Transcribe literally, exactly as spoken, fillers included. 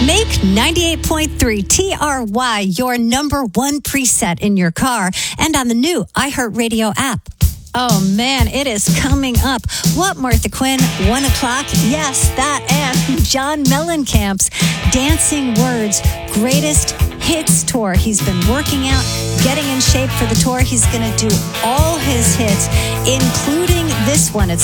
Make ninety-eight point three T R Y your number one preset in your car and on the new iHeartRadio app. Oh, man, it is coming up. What, Martha Quinn? One o'clock? Yes, that and John Mellencamp's Dancing Words Greatest Hits Tour. He's been working out, getting in shape for the tour. He's going to do all his hits, including this one. It's